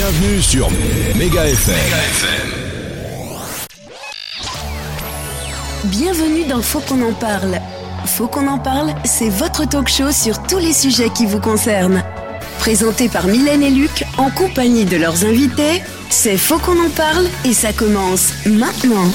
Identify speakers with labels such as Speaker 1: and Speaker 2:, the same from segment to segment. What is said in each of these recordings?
Speaker 1: Bienvenue sur Méga FM.
Speaker 2: Bienvenue dans Faut qu'on en parle. Faut qu'on en parle, c'est votre talk show sur tous les sujets qui vous concernent. Présenté par Mylène et Luc, en compagnie de leurs invités, c'est Faut qu'on en parle et ça commence maintenant.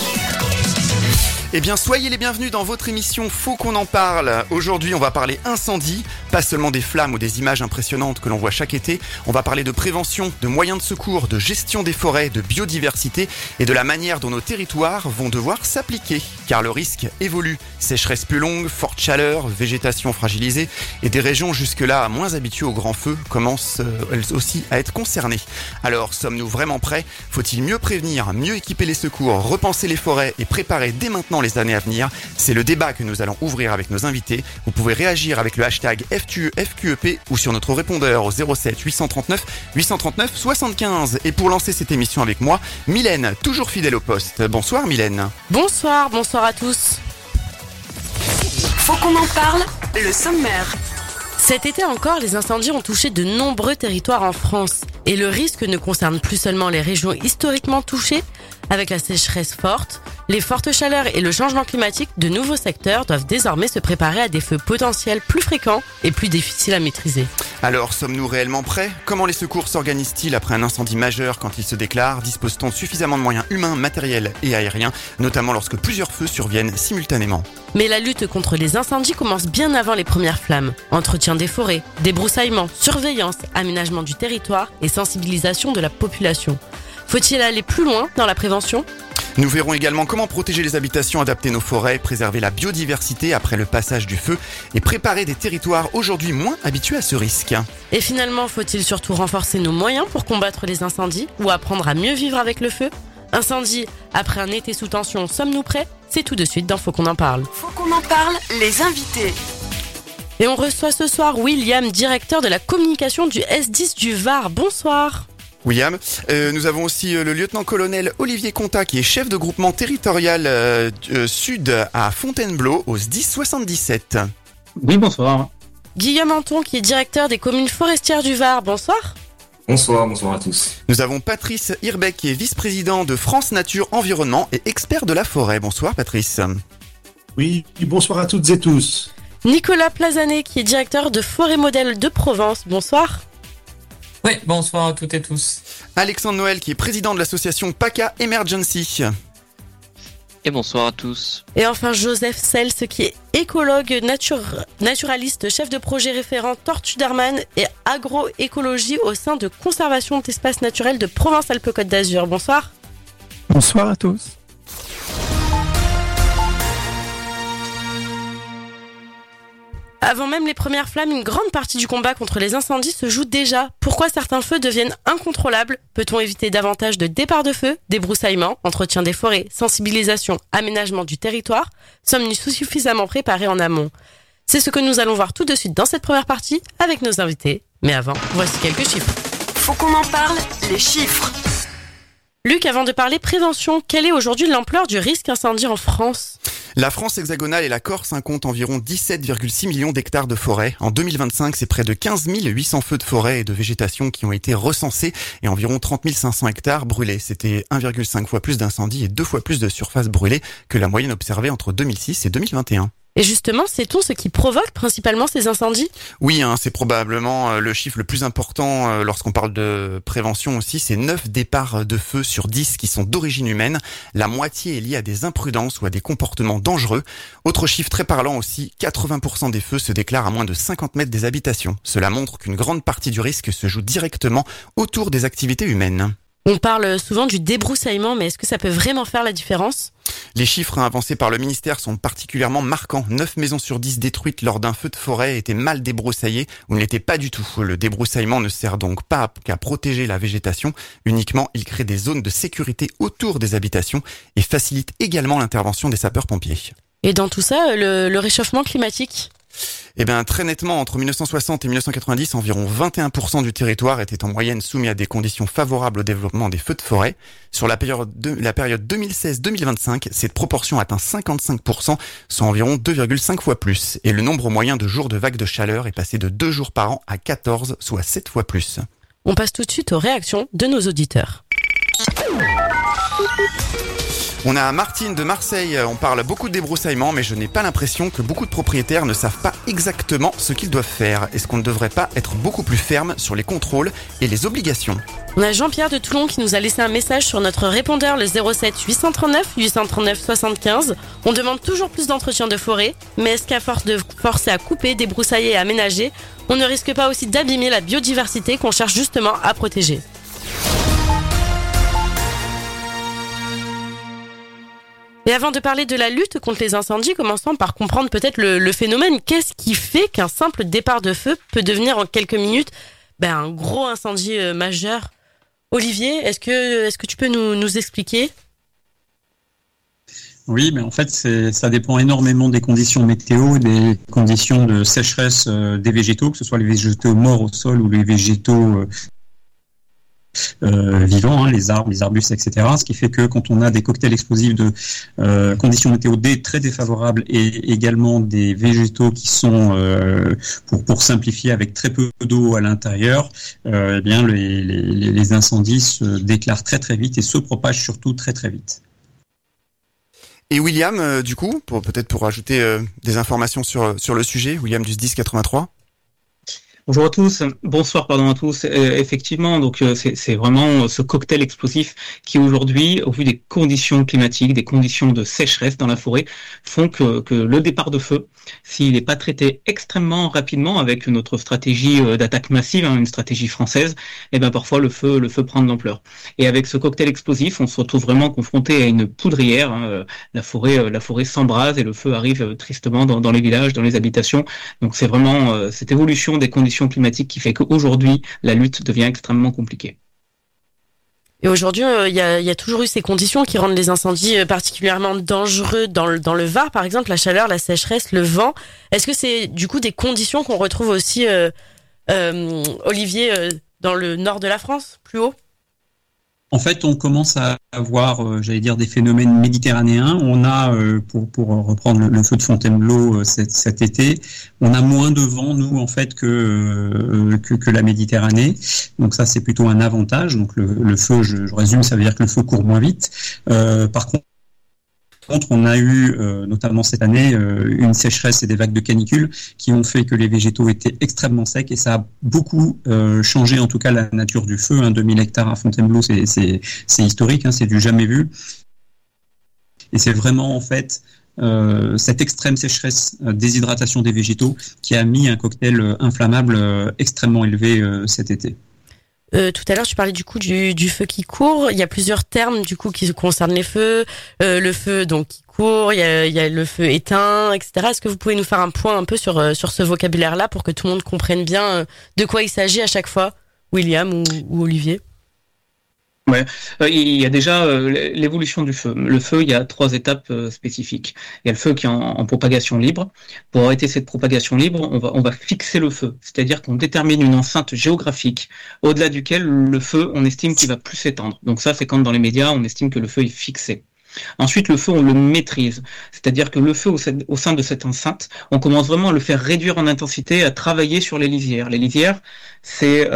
Speaker 3: Eh bien, soyez les bienvenus dans votre émission Faut qu'on en parle. Aujourd'hui, on va parler incendie, pas seulement des flammes ou des images impressionnantes que l'on voit chaque été. On va parler de prévention, de moyens de secours, de gestion des forêts, de biodiversité et de la manière dont nos territoires vont devoir s'appliquer. Car le risque évolue. Sécheresse plus longue, forte chaleur, végétation fragilisée et des régions jusque-là moins habituées aux grands feux commencent elles aussi à être concernées. Alors, sommes-nous vraiment prêts ? Faut-il mieux prévenir, mieux équiper les secours, repenser les forêts et préparer dès maintenant les années à venir? C'est le débat que nous allons ouvrir avec nos invités. Vous pouvez réagir avec le hashtag FQEP ou sur notre répondeur au 07 839 839 75. Et pour lancer cette émission avec moi, Mylène, toujours fidèle au poste. Bonsoir Mylène.
Speaker 4: Bonsoir à tous.
Speaker 2: Faut qu'on en parle, le sommaire.
Speaker 4: Cet été encore, les incendies ont touché de nombreux territoires en France. Et le risque ne concerne plus seulement les régions historiquement touchées. Avec la sécheresse forte, les fortes chaleurs et le changement climatique, de nouveaux secteurs doivent désormais se préparer à des feux potentiels plus fréquents et plus difficiles à maîtriser.
Speaker 3: Alors, sommes-nous réellement prêts ? Comment les secours s'organisent-ils après un incendie majeur quand il se déclare ? Dispose-t-on suffisamment de moyens humains, matériels et aériens, notamment lorsque plusieurs feux surviennent simultanément ?
Speaker 4: Mais la lutte contre les incendies commence bien avant les premières flammes. Entretien des forêts, débroussaillement, surveillance, aménagement du territoire et sensibilisation de la population. Faut-il aller plus loin dans la prévention ?
Speaker 3: Nous verrons également comment protéger les habitations, adapter nos forêts, préserver la biodiversité après le passage du feu et préparer des territoires aujourd'hui moins habitués à ce risque.
Speaker 4: Et finalement, faut-il surtout renforcer nos moyens pour combattre les incendies ou apprendre à mieux vivre avec le feu ? Incendie, après un été sous tension, sommes-nous prêts ? C'est tout de suite dans Faut qu'on en parle.
Speaker 2: Faut qu'on en parle, les invités.
Speaker 4: Et on reçoit ce soir William, directeur de la communication du S10 du Var. Bonsoir.
Speaker 3: William, nous avons aussi le lieutenant-colonel Olivier Contat qui est chef de groupement territorial sud à Fontainebleau au SDIS 77.
Speaker 5: Oui, bonsoir.
Speaker 4: Guillaume Anton qui est directeur des communes forestières du Var. Bonsoir.
Speaker 5: Bonsoir à tous.
Speaker 3: Nous avons Patrice Hirbeck qui est vice-président de France Nature Environnement et expert de la forêt. Bonsoir Patrice.
Speaker 6: Oui, bonsoir à toutes et tous.
Speaker 4: Nicolas Plazanet qui est directeur de Forêt Modèle de Provence. Bonsoir.
Speaker 7: Oui, bonsoir à toutes et tous.
Speaker 3: Alexandre Noël qui est président de l'association PACA Emergency.
Speaker 8: Et bonsoir à tous.
Speaker 4: Et enfin Joseph Sels qui est écologue naturaliste, chef de projet référent Tortue d'Hermann et agroécologie au sein de Conservation d'espaces naturels de Provence-Alpes-Côte d'Azur. Bonsoir.
Speaker 9: Bonsoir à tous.
Speaker 4: Avant même les premières flammes, une grande partie du combat contre les incendies se joue déjà. Pourquoi certains feux deviennent incontrôlables ? Peut-on éviter davantage de départs de feu, débroussaillement, entretien des forêts, sensibilisation, aménagement du territoire ? Sommes-nous suffisamment préparés en amont ? C'est ce que nous allons voir tout de suite dans cette première partie avec nos invités. Mais avant, voici quelques chiffres.
Speaker 2: Faut qu'on en parle, les chiffres.
Speaker 4: Luc, avant de parler prévention, quelle est aujourd'hui l'ampleur du risque incendie en France ?
Speaker 3: La France hexagonale et la Corse comptent environ 17,6 millions d'hectares de forêt. En 2025, c'est près de 15 800 feux de forêt et de végétation qui ont été recensés et environ 30 500 hectares brûlés. C'était 1,5 fois plus d'incendies et 2 fois plus de surface brûlée que la moyenne observée entre 2006 et 2021.
Speaker 4: Et justement, sait-on ce qui provoque principalement ces incendies ?
Speaker 3: Oui, c'est probablement le chiffre le plus important lorsqu'on parle de prévention aussi. C'est 9 départs de feu sur 10 qui sont d'origine humaine. La moitié est liée à des imprudences ou à des comportements dangereux. Autre chiffre très parlant aussi, 80% des feux se déclarent à moins de 50 mètres des habitations. Cela montre qu'une grande partie du risque se joue directement autour des activités humaines.
Speaker 4: On parle souvent du débroussaillement, mais est-ce que ça peut vraiment faire la différence ?
Speaker 3: Les chiffres avancés par le ministère sont particulièrement marquants. 9 maisons sur 10 détruites lors d'un feu de forêt étaient mal débroussaillées ou ne l'étaient pas du tout. Le débroussaillement ne sert donc pas qu'à protéger la végétation. Uniquement, il crée des zones de sécurité autour des habitations et facilite également l'intervention des sapeurs-pompiers.
Speaker 4: Et dans tout ça, le réchauffement climatique ?
Speaker 3: Eh bien, très nettement, entre 1960 et 1990, environ 21% du territoire était en moyenne soumis à des conditions favorables au développement des feux de forêt. Sur la période 2016-2025, cette proportion atteint 55%, soit environ 2,5 fois plus. Et le nombre moyen de jours de vagues de chaleur est passé de 2 jours par an à 14, soit 7 fois plus.
Speaker 4: On passe tout de suite aux réactions de nos auditeurs.
Speaker 3: On a Martine de Marseille, on parle beaucoup de débroussaillement, mais je n'ai pas l'impression que beaucoup de propriétaires ne savent pas exactement ce qu'ils doivent faire. Est-ce qu'on ne devrait pas être beaucoup plus ferme sur les contrôles et les obligations ?
Speaker 4: On a Jean-Pierre de Toulon qui nous a laissé un message sur notre répondeur, le 07 839 839 75. On demande toujours plus d'entretien de forêt, mais est-ce qu'à force de forcer à couper, débroussailler et aménager, on ne risque pas aussi d'abîmer la biodiversité qu'on cherche justement à protéger ? Et avant de parler de la lutte contre les incendies, commençons par comprendre peut-être le phénomène. Qu'est-ce qui fait qu'un simple départ de feu peut devenir en quelques minutes un gros incendie majeur ? Olivier, est-ce que tu peux nous expliquer ?
Speaker 5: Oui, mais en fait, ça dépend énormément des conditions météo, des conditions de sécheresse des végétaux, que ce soit les végétaux morts au sol ou les végétaux vivants, les arbres, les arbustes, etc. Ce qui fait que quand on a des cocktails explosifs de conditions météo très défavorables et également des végétaux qui sont, pour simplifier, avec très peu d'eau à l'intérieur, eh bien les incendies se déclarent très très vite et se propagent surtout très très vite.
Speaker 3: Et William, du coup, pour ajouter des informations sur le sujet, William du SDIS 83.
Speaker 10: Bonjour à tous, bonsoir à tous. Effectivement, donc c'est vraiment ce cocktail explosif qui aujourd'hui, au vu des conditions climatiques, des conditions de sécheresse dans la forêt, font que le départ de feu, s'il n'est pas traité extrêmement rapidement avec notre stratégie d'attaque massive, une stratégie française, parfois le feu prend de l'ampleur. Et avec ce cocktail explosif, on se retrouve vraiment confronté à une poudrière. La forêt s'embrase et le feu arrive tristement dans les villages, dans les habitations. Donc c'est vraiment cette évolution des conditions climatique qui fait qu'aujourd'hui, la lutte devient extrêmement compliquée.
Speaker 4: Et aujourd'hui, il y a toujours eu ces conditions qui rendent les incendies particulièrement dangereux dans le Var, par exemple, la chaleur, la sécheresse, le vent. Est-ce que c'est du coup des conditions qu'on retrouve aussi, Olivier, dans le nord de la France, plus haut ?
Speaker 5: En fait, on commence à avoir, des phénomènes méditerranéens. On a, pour reprendre le feu de Fontainebleau cet été, on a moins de vent, nous, en fait, que la Méditerranée. Donc ça, c'est plutôt un avantage. Donc le feu, je résume, ça veut dire que le feu court moins vite. Par contre, on a eu, notamment cette année, une sécheresse et des vagues de canicule qui ont fait que les végétaux étaient extrêmement secs et ça a beaucoup changé, en tout cas, la nature du feu. 2000 hectares à Fontainebleau, c'est historique, c'est du jamais vu. Et c'est vraiment, en fait, cette extrême sécheresse, déshydratation des végétaux qui a mis un cocktail inflammable extrêmement élevé cet été.
Speaker 4: Tout à l'heure, tu parlais du coup du feu qui court. Il y a plusieurs termes du coup qui concernent les feux. Le feu donc qui court, il y a le feu éteint, etc. Est-ce que vous pouvez nous faire un point un peu sur ce vocabulaire-là pour que tout le monde comprenne bien de quoi il s'agit à chaque fois, William ou Olivier ?
Speaker 10: Ouais, il y a déjà l'évolution du feu. Le feu, il y a 3 étapes spécifiques. Il y a le feu qui est en propagation libre. Pour arrêter cette propagation libre, on va fixer le feu, c'est-à-dire qu'on détermine une enceinte géographique au-delà duquel le feu, on estime qu'il va plus s'étendre. Donc ça, c'est quand dans les médias, on estime que le feu est fixé. Ensuite, le feu, on le maîtrise. C'est-à-dire que le feu, au sein de cette enceinte, on commence vraiment à le faire réduire en intensité, à travailler sur les lisières. Les lisières, c'est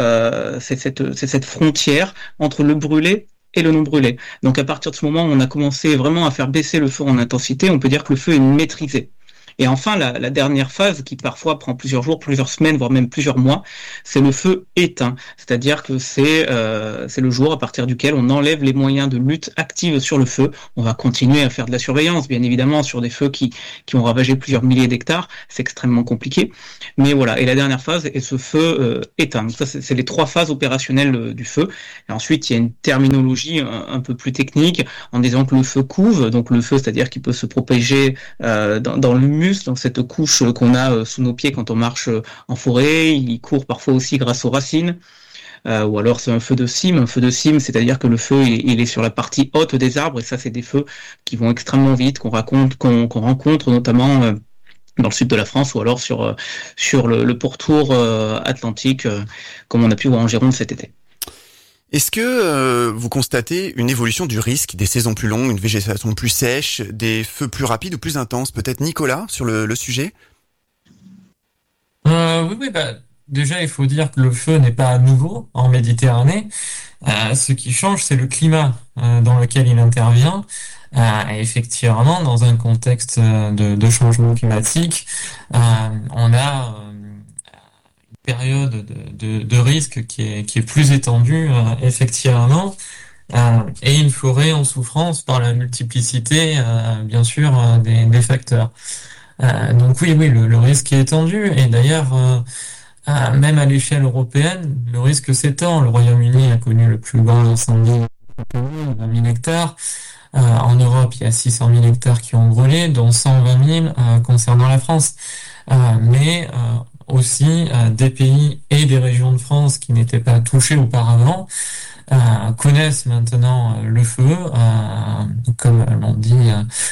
Speaker 10: cette frontière entre le brûlé et le non brûlé. Donc, à partir de ce moment où on a commencé vraiment à faire baisser le feu en intensité, on peut dire que le feu est maîtrisé. Et enfin, la dernière phase, qui parfois prend plusieurs jours, plusieurs semaines, voire même plusieurs mois, c'est le feu éteint. C'est-à-dire que c'est le jour à partir duquel on enlève les moyens de lutte active sur le feu. On va continuer à faire de la surveillance, bien évidemment, sur des feux qui ont ravagé plusieurs milliers d'hectares. C'est extrêmement compliqué. Mais voilà. Et la dernière phase est ce feu éteint. Donc ça, c'est les 3 phases opérationnelles du feu. Et ensuite, il y a une terminologie un peu plus technique en disant que le feu couve. Donc le feu, c'est-à-dire qu'il peut se propager dans l'humus, donc cette couche qu'on a sous nos pieds quand on marche en forêt. Il court parfois aussi grâce aux racines. Ou alors c'est un feu de cime. Un feu de cime, c'est-à-dire que le feu il est sur la partie haute des arbres, et ça c'est des feux qui vont extrêmement vite, qu'on rencontre notamment dans le sud de la France, ou alors sur le pourtour atlantique, comme on a pu voir en Gironde cet été.
Speaker 3: Est-ce que vous constatez une évolution du risque, des saisons plus longues, une végétation plus sèche, des feux plus rapides ou plus intenses ? Peut-être Nicolas sur le sujet ?
Speaker 7: Oui, déjà, il faut dire que le feu n'est pas nouveau en Méditerranée. Ce qui change, c'est le climat dans lequel il intervient. Et effectivement, dans un contexte de changement climatique, on a une période de risque qui est plus étendue, effectivement, et une forêt en souffrance par la multiplicité, bien sûr, des facteurs. Donc oui, le risque est étendu, et d'ailleurs, même à l'échelle européenne, le risque s'étend. Le Royaume-Uni a connu le plus grand incendie, 20 000 hectares. En Europe, il y a 600 000 hectares qui ont brûlé, dont 120 000 concernant la France. Mais aussi des pays et des régions de France qui n'étaient pas touchés auparavant connaissent maintenant le feu, comme l'ont dit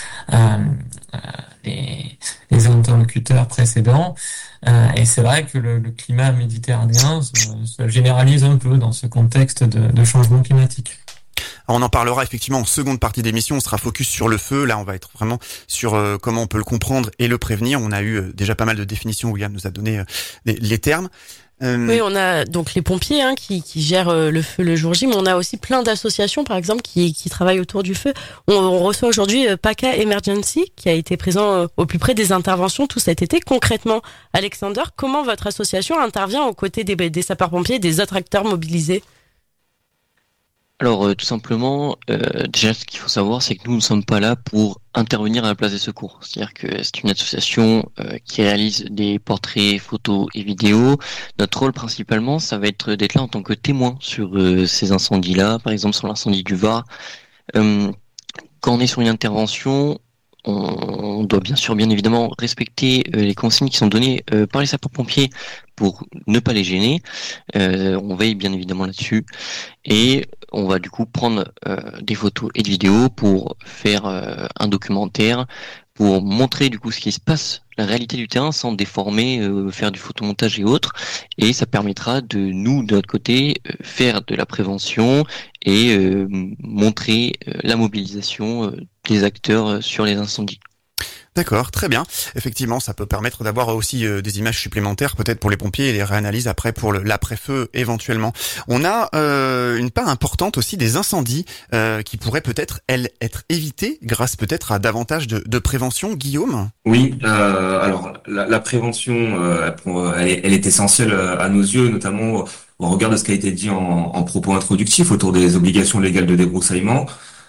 Speaker 7: les interlocuteurs précédents. Et c'est vrai que le climat méditerranéen se généralise un peu dans ce contexte de changement climatique.
Speaker 3: Alors on en parlera effectivement en seconde partie d'émission, on sera focus sur le feu, là on va être vraiment sur comment on peut le comprendre et le prévenir. On a eu déjà pas mal de définitions, William nous a donné les termes.
Speaker 4: Oui, on a donc les pompiers qui gèrent le feu le jour J, mais on a aussi plein d'associations, par exemple, qui travaillent autour du feu. On reçoit aujourd'hui PACA Emergency, qui a été présent au plus près des interventions tout cet été. Concrètement, Alexander, comment votre association intervient aux côtés des sapeurs-pompiers et des autres acteurs mobilisés ?
Speaker 8: Alors tout simplement, déjà ce qu'il faut savoir, c'est que nous ne sommes pas là pour intervenir à la place des secours. C'est-à-dire que c'est une association qui réalise des portraits, photos et vidéos. Notre rôle principalement, ça va être d'être là en tant que témoin sur ces incendies-là, par exemple sur l'incendie du Var. Quand on est sur une intervention, on doit bien évidemment respecter les consignes qui sont données par les sapeurs-pompiers pour ne pas les gêner. On veille bien évidemment là-dessus et on va du coup prendre des photos et des vidéos pour faire un documentaire, pour montrer du coup ce qui se passe, la réalité du terrain sans déformer, faire du photomontage et autres. Et ça permettra de nous, de notre côté, faire de la prévention et montrer la mobilisation des acteurs sur les incendies.
Speaker 3: D'accord, très bien. Effectivement, ça peut permettre d'avoir aussi des images supplémentaires peut-être pour les pompiers et les réanalyses après pour l'après-feu éventuellement. On a une part importante aussi des incendies qui pourraient peut-être, elles, être évitées grâce peut-être à davantage de prévention. Guillaume ?
Speaker 11: Oui, alors la prévention, elle est essentielle à nos yeux, notamment au regard de ce qui a été dit en propos introductifs autour des obligations légales de débroussaillement.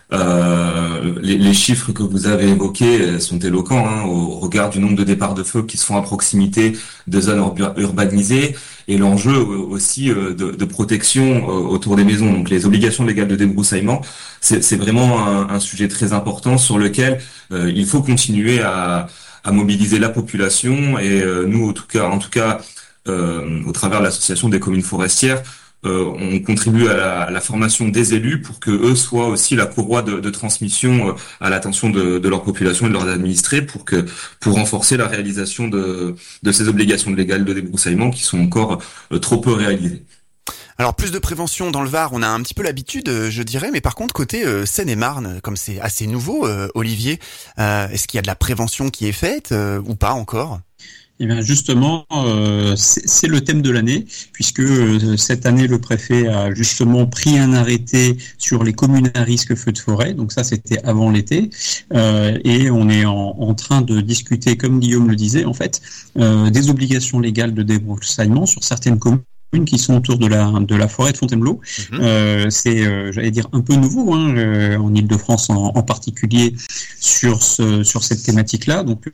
Speaker 11: Les chiffres que vous avez évoqués sont éloquents au regard du nombre de départs de feu qui se font à proximité de zones urbanisées et l'enjeu aussi de protection autour des maisons. Donc les obligations légales de débroussaillement, c'est vraiment un sujet très important sur lequel il faut continuer à mobiliser la population et nous en tout cas au travers de l'association des communes forestières, on contribue à la formation des élus pour que eux soient aussi la courroie de transmission à l'attention de leur population et de leurs administrés pour renforcer la réalisation de ces obligations légales de débroussaillement qui sont encore trop peu réalisées.
Speaker 3: Alors plus de prévention dans le Var, on a un petit peu l'habitude, je dirais, mais par contre côté Seine-et-Marne, comme c'est assez nouveau, Olivier, est-ce qu'il y a de la prévention qui est faite ou pas encore ?
Speaker 5: Eh bien justement, c'est le thème de l'année, puisque cette année, le préfet a justement pris un arrêté sur les communes à risque feu de forêt, donc ça c'était avant l'été, et on est en train de discuter, comme Guillaume le disait, en fait, des obligations légales de débroussaillement sur certaines communes qui sont autour de la forêt de Fontainebleau. C'est, j'allais dire, un peu nouveau en Île-de-France en particulier sur cette thématique-là. Donc,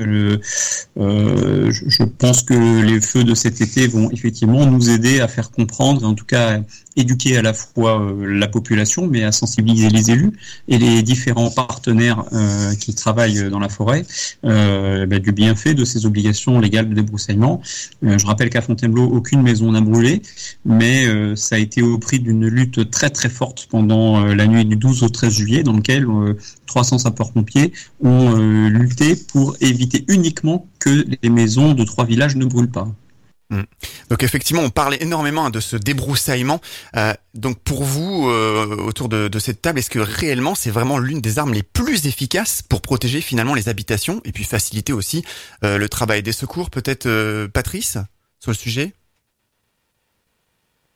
Speaker 5: je pense que les feux de cet été vont effectivement nous aider à faire comprendre, en tout cas éduquer à la fois la population, mais à sensibiliser les élus et les différents partenaires qui travaillent dans la forêt du bienfait de ces obligations légales de débroussaillement. Je rappelle qu'à Fontainebleau, aucune maison n'a brûlé, mais ça a été au prix d'une lutte très très forte pendant la nuit du 12 au 13 juillet, dans laquelle 300 sapeurs-pompiers ont lutté pour éviter uniquement que les maisons de 3 villages ne brûlent pas.
Speaker 3: Donc effectivement, on parlait énormément de ce débroussaillement. Donc pour vous, autour de cette table, est-ce que réellement c'est vraiment l'une des armes les plus efficaces pour protéger finalement les habitations et puis faciliter aussi le travail des secours? Peut-être Patrice, sur le sujet?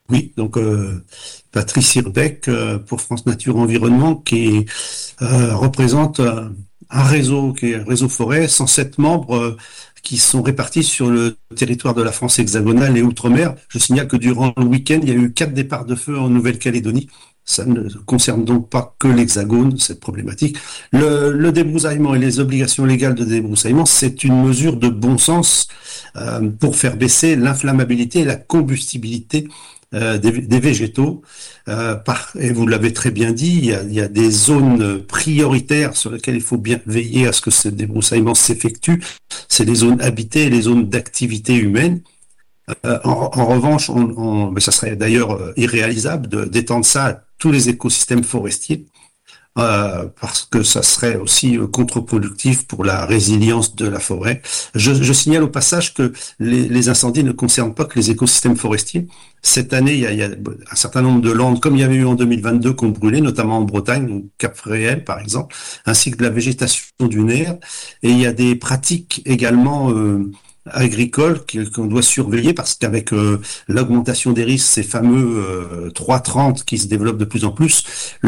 Speaker 6: Oui, donc Patrice Hirbeck pour France Nature Environnement qui représente un réseau qui est un réseau forêt, 107 membres qui sont répartis sur le territoire de la France hexagonale et outre-mer. Je signale que durant le week-end, il y a eu 4 départs de feu en Nouvelle-Calédonie. Ça ne concerne donc pas que l'Hexagone, cette problématique. Le débroussaillement et les obligations légales de débroussaillement, c'est une mesure de bon sens pour faire baisser l'inflammabilité et la combustibilité des végétaux. Et vous l'avez très bien dit, il y a des zones prioritaires sur lesquelles il faut bien veiller à ce que ce débroussaillement s'effectue. C'est les zones habitées et les zones d'activité humaine. En revanche, mais ça serait d'ailleurs irréalisable d'étendre ça à tous les écosystèmes forestiers, parce que ça serait aussi contre-productif pour la résilience de la forêt. Je signale au passage que les incendies ne concernent pas que les écosystèmes forestiers. Cette année, il y a un certain nombre de landes, comme il y avait eu en 2022, qui ont brûlé, notamment en Bretagne, au Cap-Fréhel par exemple, ainsi que de la végétation dunaire. Et il y a des pratiques également agricole qu'on doit surveiller parce qu'avec l'augmentation des risques, ces fameux 3,30 qui se développent de plus en plus,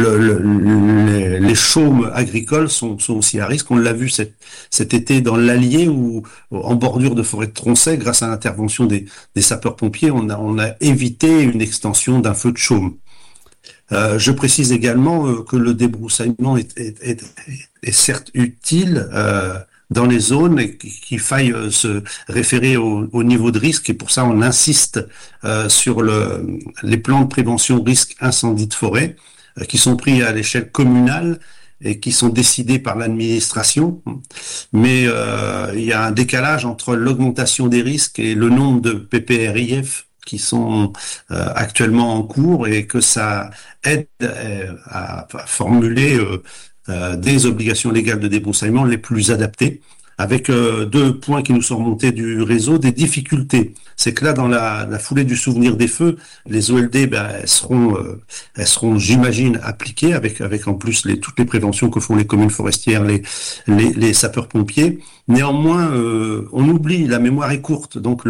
Speaker 6: les chaumes agricoles sont aussi à risque. On l'a vu cet été dans l'Allier ou en bordure de forêt de Tronchet, grâce à l'intervention des sapeurs-pompiers, on a évité une extension d'un feu de chaume. Je précise également que le débroussaillement est certes utile dans les zones et qu'il faille se référer au niveau de risque, et pour ça on insiste sur les plans de prévention risque incendie de forêt qui sont pris à l'échelle communale et qui sont décidés par l'administration, mais il y a un décalage entre l'augmentation des risques et le nombre de PPRIF qui sont actuellement en cours, et que ça aide à formuler des obligations légales de débroussaillement les plus adaptées, avec 2 points qui nous sont remontés du réseau, des difficultés. C'est que là, dans la foulée du souvenir des feux, les OLD, elles seront, j'imagine, appliquées avec en plus toutes les préventions que font les communes forestières, les sapeurs-pompiers. Néanmoins, on oublie, la mémoire est courte, donc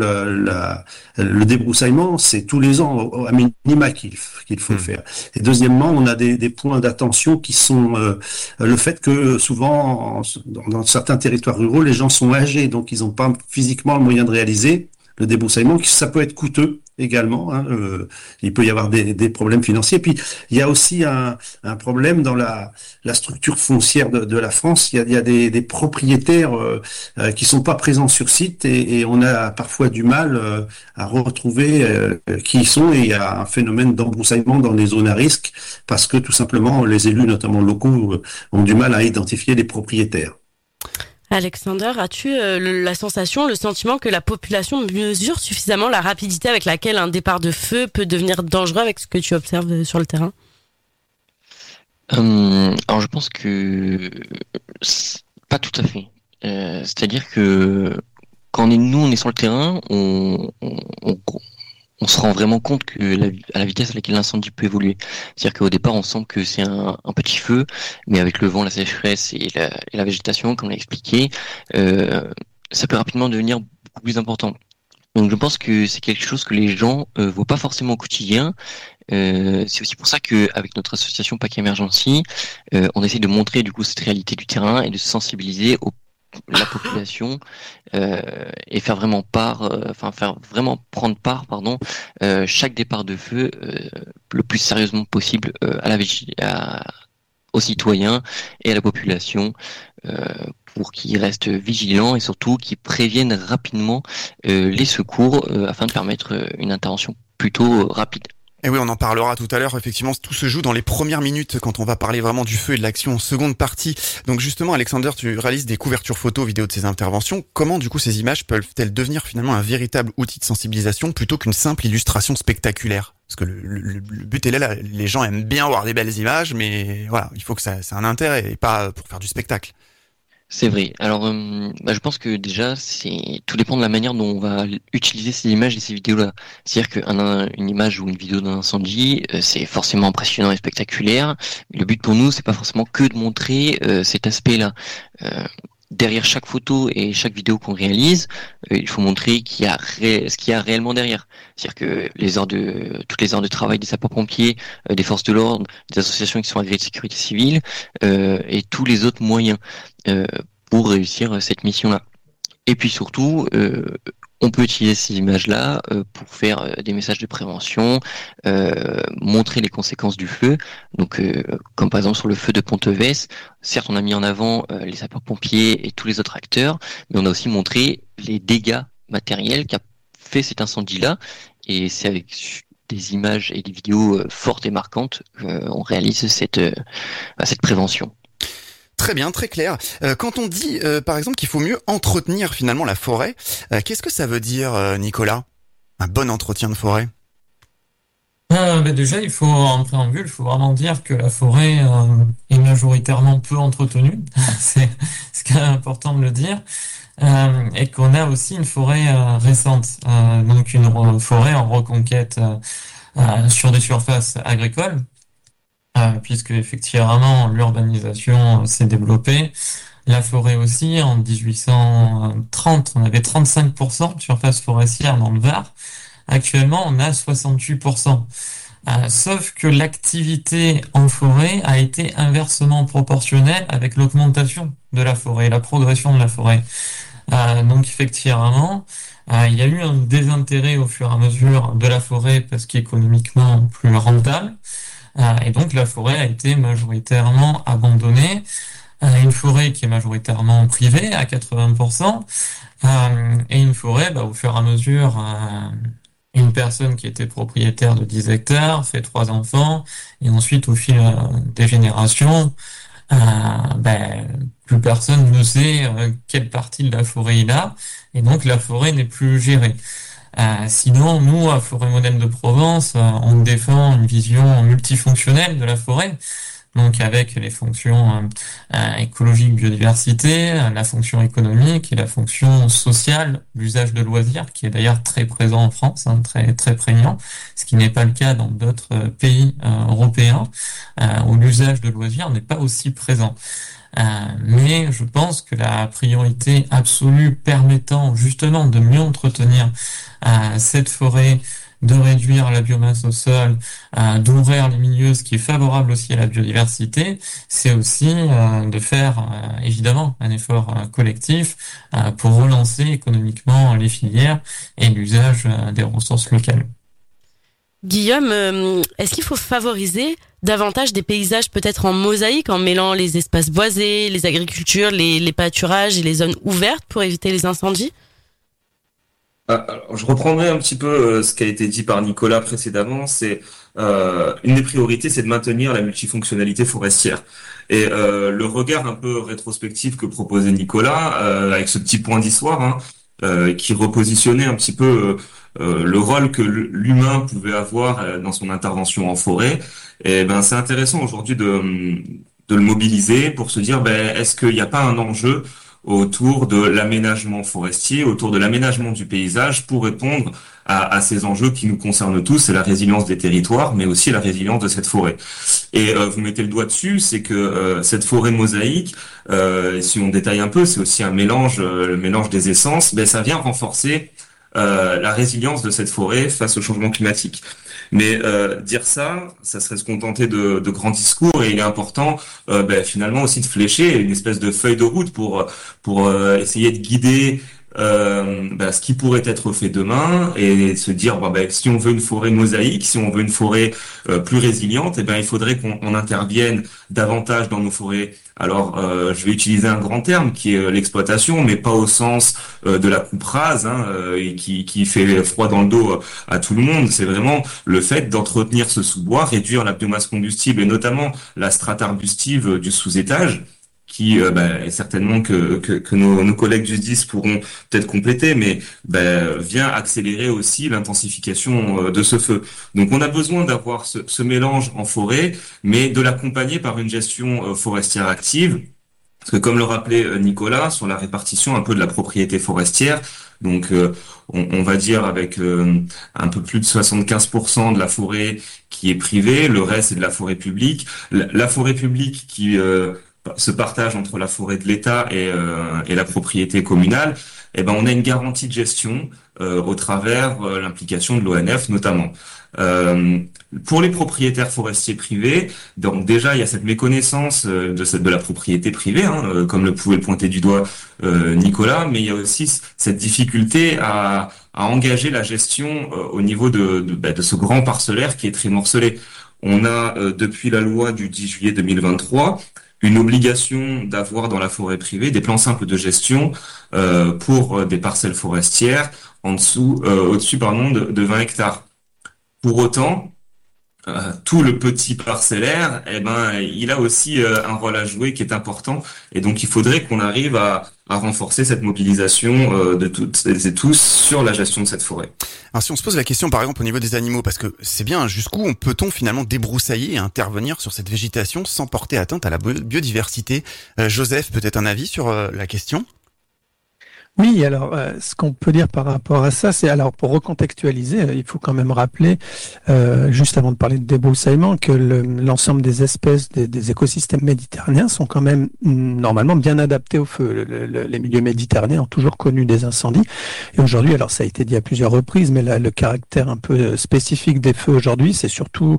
Speaker 6: le débroussaillement, c'est tous les ans à minima qu'il faut faire. Et deuxièmement, on a des points d'attention qui sont le fait que souvent, dans certains territoires ruraux, les gens sont âgés, donc ils n'ont pas physiquement le moyen de réaliser le débroussaillement, ça peut être coûteux également, il peut y avoir des problèmes financiers. Puis il y a aussi un problème dans la structure foncière de la France. Il y a des propriétaires qui sont pas présents sur site, et on a parfois du mal à retrouver qui ils sont, et il y a un phénomène d'embroussaillement dans les zones à risque parce que tout simplement les élus, notamment locaux, ont du mal à identifier les propriétaires.
Speaker 4: Alexander, as-tu le sentiment que la population mesure suffisamment la rapidité avec laquelle un départ de feu peut devenir dangereux avec ce que tu observes sur le terrain ?
Speaker 8: Alors je pense que pas tout à fait. C'est-à-dire que quand on est sur le terrain, on se rend vraiment compte que à la vitesse à laquelle l'incendie peut évoluer. C'est-à-dire qu'au départ, on sent que c'est un petit feu, mais avec le vent, la sécheresse et la végétation, comme on l'a expliqué, ça peut rapidement devenir beaucoup plus important. Donc je pense que c'est quelque chose que les gens voient pas forcément au quotidien. C'est aussi pour ça que avec notre association PAC Emergency, on essaie de montrer du coup cette réalité du terrain et de sensibiliser la population et faire vraiment prendre part chaque départ de feu le plus sérieusement possible aux citoyens et à la population pour qu'ils restent vigilants et surtout qu'ils préviennent rapidement les secours afin de permettre une intervention plutôt rapide.
Speaker 3: Et oui, on en parlera tout à l'heure. Effectivement, tout se joue dans les premières minutes quand on va parler vraiment du feu et de l'action en seconde partie. Donc justement, Alexander, tu réalises des couvertures photos, vidéos de ces interventions. Comment, du coup, ces images peuvent-elles devenir finalement un véritable outil de sensibilisation plutôt qu'une simple illustration spectaculaire ? Parce que le but est là, les gens aiment bien voir des belles images, mais voilà, il faut que ça ait un intérêt et pas pour faire du spectacle.
Speaker 8: C'est vrai. Alors, je pense que déjà, tout dépend de la manière dont on va utiliser ces images et ces vidéos-là. C'est-à-dire qu'une image ou une vidéo d'un incendie, c'est forcément impressionnant et spectaculaire. Mais le but pour nous, c'est pas forcément que de montrer cet aspect-là. derrière chaque photo et chaque vidéo qu'on réalise, il faut montrer ce qu'il y a réellement derrière. C'est-à-dire que toutes les heures de travail des sapeurs-pompiers, des forces de l'ordre, des associations qui sont agréées de sécurité civile, et tous les autres moyens pour réussir cette mission-là. Et puis surtout, on peut utiliser ces images-là pour faire des messages de prévention, montrer les conséquences du feu. Donc, comme par exemple sur le feu de Ponteves, certes on a mis en avant les sapeurs-pompiers et tous les autres acteurs, mais on a aussi montré les dégâts matériels qu'a fait cet incendie-là. Et c'est avec des images et des vidéos fortes et marquantes qu'on réalise cette prévention.
Speaker 3: Très bien, très clair. Quand on dit, par exemple, qu'il faut mieux entretenir finalement la forêt, qu'est-ce que ça veut dire, Nicolas? Un bon entretien de forêt?
Speaker 7: Déjà, en préambule, il faut vraiment dire que la forêt est majoritairement peu entretenue. C'est quand même important de le dire. Et qu'on a aussi une forêt récente, donc une forêt en reconquête sur des surfaces agricoles. Puisque effectivement l'urbanisation s'est développée. La forêt aussi, en 1830, on avait 35% de surface forestière dans le Var. Actuellement, on a 68%. Sauf que l'activité en forêt a été inversement proportionnelle avec l'augmentation de la forêt, la progression de la forêt. Donc effectivement, il y a eu un désintérêt au fur et à mesure de la forêt parce qu'économiquement plus rentable. Et donc la forêt a été majoritairement abandonnée, une forêt qui est majoritairement privée à 80%, et une forêt, au fur et à mesure, une personne qui était propriétaire de 10 hectares fait 3 enfants, et ensuite au fil des générations, plus personne ne sait quelle partie de la forêt il a, et donc la forêt n'est plus gérée. Sinon, nous, à Forêt Modèle de Provence, on défend une vision multifonctionnelle de la forêt, donc avec les fonctions écologiques, biodiversité, la fonction économique et la fonction sociale, l'usage de loisirs, qui est d'ailleurs très présent en France, très très prégnant, ce qui n'est pas le cas dans d'autres pays européens, où l'usage de loisirs n'est pas aussi présent. Mais je pense que la priorité absolue permettant justement de mieux entretenir cette forêt, de réduire la biomasse au sol, d'ouvrir les milieux, ce qui est favorable aussi à la biodiversité, c'est aussi de faire évidemment un effort collectif pour relancer économiquement les filières et l'usage des ressources locales.
Speaker 4: Guillaume, est-ce qu'il faut favoriser davantage des paysages peut-être en mosaïque, en mêlant les espaces boisés, les agricultures, les pâturages et les zones ouvertes pour éviter les incendies?
Speaker 11: Alors, je reprendrai un petit peu ce qui a été dit par Nicolas précédemment. C'est une des priorités, c'est de maintenir la multifonctionnalité forestière. Et le regard un peu rétrospectif que proposait Nicolas, avec ce petit point d'histoire, qui repositionnait un petit peu le rôle que l'humain pouvait avoir dans son intervention en forêt. Et c'est intéressant aujourd'hui de le mobiliser pour se dire, est-ce qu'il n'y a pas un enjeu autour de l'aménagement forestier, autour de l'aménagement du paysage pour répondre à ces enjeux qui nous concernent tous, c'est la résilience des territoires, mais aussi la résilience de cette forêt. Et vous mettez le doigt dessus, c'est que cette forêt mosaïque, si on détaille un peu, c'est aussi un mélange, le mélange des essences, ça vient renforcer la résilience de cette forêt face au changement climatique. Mais dire ça serait se contenter de grands discours, et il est important finalement aussi de flécher une espèce de feuille de route pour essayer de guider ce qui pourrait être fait demain, et se dire si on veut une forêt mosaïque, si on veut une forêt plus résiliente, il faudrait qu'on intervienne davantage dans nos forêts. Alors je vais utiliser un grand terme qui est l'exploitation, mais pas au sens de la coupe rase et qui fait froid dans le dos à tout le monde. C'est vraiment le fait d'entretenir ce sous-bois, réduire la biomasse combustible et notamment la strate arbustive du sous-étage, qui est certainement que nos collègues du SDIS pourront peut-être compléter, mais vient accélérer aussi l'intensification de ce feu. Donc on a besoin d'avoir ce mélange en forêt, mais de l'accompagner par une gestion forestière active, parce que comme le rappelait Nicolas, sur la répartition un peu de la propriété forestière, donc on va dire avec un peu plus de 75% de la forêt qui est privée, le reste c'est de la forêt publique. La forêt publique qui ce partage entre la forêt de l'État et la propriété communale, on a une garantie de gestion au travers l'implication de l'ONF notamment. Pour les propriétaires forestiers privés, donc déjà il y a cette méconnaissance de la propriété privée, comme le pouvait le pointer du doigt Nicolas, mais il y a aussi cette difficulté à engager la gestion au niveau de ce grand parcellaire qui est très morcelé. On a depuis la loi du 10 juillet 2023 une obligation d'avoir dans la forêt privée des plans simples de gestion pour des parcelles forestières au-dessus de 20 hectares. Pour autant, tout le petit parcellaire, il a aussi un rôle à jouer qui est important, et donc il faudrait qu'on arrive à renforcer cette mobilisation de toutes et tous sur la gestion de cette forêt.
Speaker 3: Alors si on se pose la question par exemple au niveau des animaux, parce que c'est bien, jusqu'où peut-on finalement débroussailler et intervenir sur cette végétation sans porter atteinte à la biodiversité? Joseph, peut-être un avis sur la question?
Speaker 9: Oui, alors ce qu'on peut dire par rapport à ça, c'est alors pour recontextualiser, il faut quand même rappeler, juste avant de parler de débroussaillement, que l'ensemble des espèces des écosystèmes méditerranéens sont quand même normalement bien adaptés au feu. Les milieux méditerranéens ont toujours connu des incendies, et aujourd'hui, alors ça a été dit à plusieurs reprises, mais le caractère un peu spécifique des feux aujourd'hui, c'est surtout